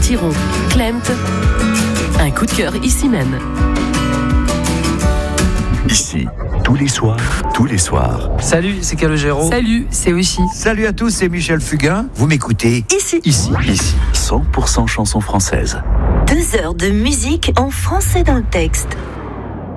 Tiron, Klemt. Un coup de cœur ici même. Ici, tous les soirs. Salut, c'est Calogero. Salut, c'est Oshi. Salut à tous, c'est Michel Fugain. Vous m'écoutez Ici, 100% chansons françaises. 2 heures de musique en français dans le texte.